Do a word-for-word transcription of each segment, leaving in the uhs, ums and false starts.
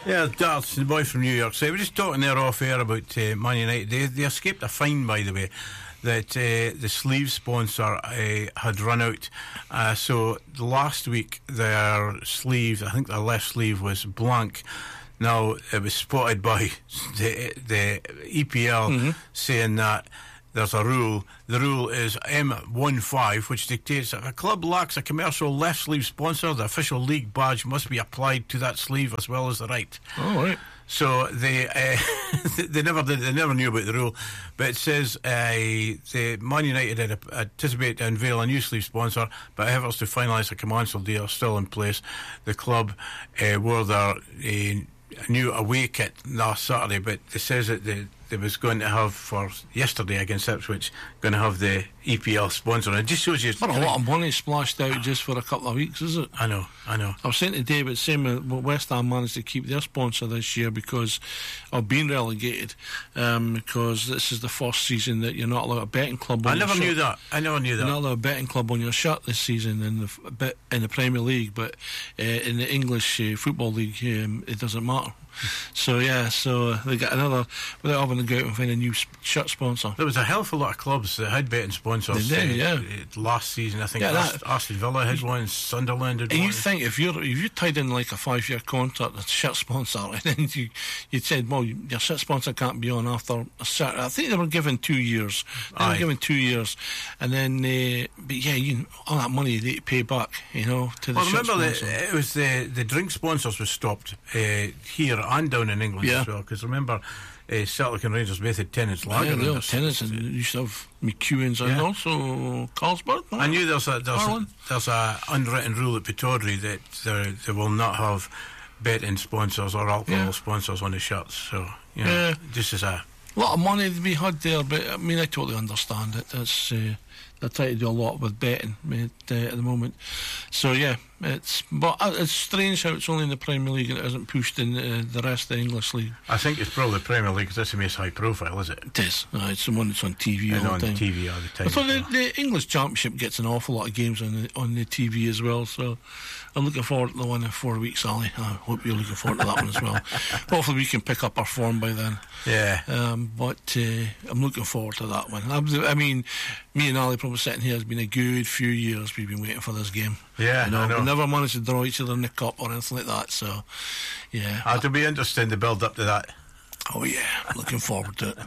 Yeah, Darts, the boy from New York. So we were just talking there off air about uh, Man United. They, they escaped a fine, by the way, that uh, the sleeve sponsor uh, had run out. Uh, so last week their sleeve, I think their left sleeve was blank. Now it was spotted by the, the E P L mm-hmm. saying that there's a rule. The rule is M fifteen, which dictates that if a club lacks a commercial left sleeve sponsor, the official league badge must be applied to that sleeve as well as the right. Oh, right. So they uh, they never did, they never knew about the rule, but it says uh, the Man United had anticipate to unveil a new sleeve sponsor, but efforts to finalise a commercial deal are still in place. The club uh, wore their uh, new away kit last Saturday, but it says that they, they was going to have for yesterday against Ipswich, going to have the E P L sponsor. And it just shows you not a lot of money splashed out just for a couple of weeks, is it? I know, I know. I was saying to David, same with West Ham managed to keep their sponsor this year because of being relegated, um, because this is the first season that you're not allowed a betting club on I your never shirt. knew that. I never knew that. You're not allowed a betting club on your shirt this season in the in the Premier League, but uh, in the English uh, Football League, um, it doesn't matter. So yeah, so uh, they got another without having to go out and find a new sp- shirt sponsor. There was a hell of a lot of clubs that had betting sponsors. They did, uh, yeah. Last season, I think yeah, Ast- Aston Villa had one, Sunderland had and one. And you think if you're if you tied in like a five year contract, a shirt sponsor, and then you you said, well, your shirt sponsor can't be on after a certain. I think they were given two years. They Aye. were given two years, and then uh, but yeah, you all that money they pay back, you know, to the well, shirt remember sponsor. the, it was the the drink sponsors was stopped uh, here and down in England yeah. as well. Because remember, uh, Celtic and Rangers both had Tennent's lager. Yeah, they in had Tennent's, and you used to have McEwen's and Yeah. also Carlsberg. No? I knew there's a there's a, Ireland. there's a unwritten rule at Pittodrie that they, they will not have betting sponsors or alcohol Yeah. sponsors on the shirts. So you know, Yeah. just as a A lot of money to be had there, but I mean, I totally understand it. That's uh, they're trying to do a lot with betting uh, at the moment. So yeah, it's but uh, it's strange how it's only in the Premier League and it isn't pushed in uh, the rest of the English league. I think it's probably Premier League because that's the most high profile, is it? It is. Uh, it's the one that's on T V And all on the time. T V all the time. I thought the, the English Championship gets an awful lot of games on the on the T V as well. So I'm looking forward to the one in four weeks, Ali. I hope you're looking forward to that one as well. Hopefully we can pick up our form by then. Yeah. Um, but uh, I'm looking forward to that one. I, I mean, me and Ali probably sitting here has been a good few years we've been waiting for this game. Yeah, you know, I know. We never managed to draw each other in the cup or anything like that. So, yeah. Uh, it'll be interesting to build up to that. Oh yeah, looking forward to it.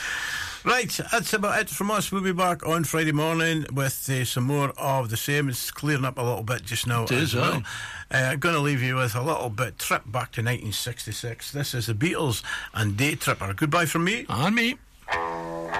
Right, that's about it from us. We'll be back on Friday morning with uh, some more of the same. It's clearing up a little bit just now It is, as well. aye. Uh, I'm going to leave you with a little bit trip back to nineteen sixty-six. This is the Beatles and Day Tripper. Goodbye from me. And me.